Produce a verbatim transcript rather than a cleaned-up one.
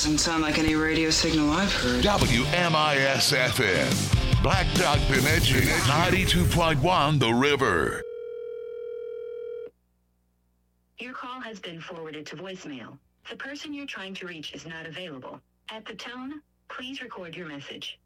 doesn't sound like any radio signal I've heard. W M I S F M. Black Dog Bemidji, ninety-two point one The River. Your call has been forwarded to voicemail. The person you're trying to reach is not available. At the tone, please record your message.